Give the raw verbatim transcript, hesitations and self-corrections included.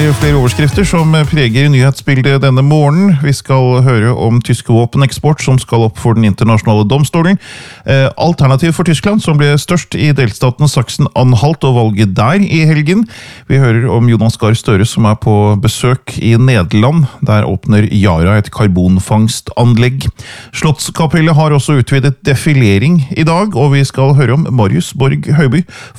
er flere overskrifter som preger nyhetsbildet denne morgenen. Vi skal høre om tyske våpeneksport som skal opp for den internasjonale domstolen. Alternativ for Tyskland som ble størst i delstaten Sachsen-Anhalt og valget der i helgen. Vi hører om Jonas Gahr Støre som er på besøk i Nederland. Der åpner Yara et karbonfangstanlegg. Slottskapellet har også utvidet defilering i dag, og vi skal høre om Marius Borg Høiby,